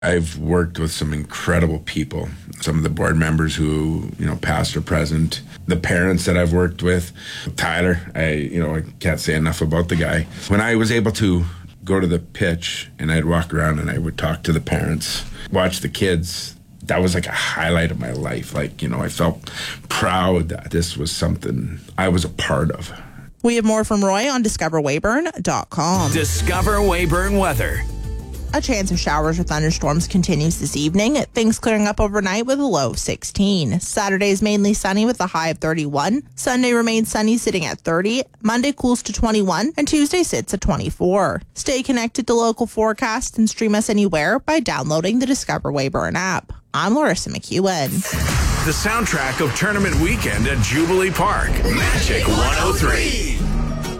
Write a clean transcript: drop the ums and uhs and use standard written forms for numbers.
I've worked with some incredible people, some of the board members who, past or present, the parents that I've worked with. Tyler, I can't say enough about the guy. When I was able to go to the pitch and I'd walk around and I would talk to the parents, watch the kids, that was like a highlight of my life. I felt proud that this was something I was a part of. We have more from Roy on discoverweyburn.com. Discover Weyburn weather. A chance of showers or thunderstorms continues this evening. Things clearing up overnight with a low of 16. Saturday is mainly sunny with a high of 31. Sunday remains sunny sitting at 30. Monday cools to 21. And Tuesday sits at 24. Stay connected to local forecasts and stream us anywhere by downloading the Discover Weyburn app. I'm Larissa McEwen. The soundtrack of tournament weekend at Jubilee Park. Magic 103.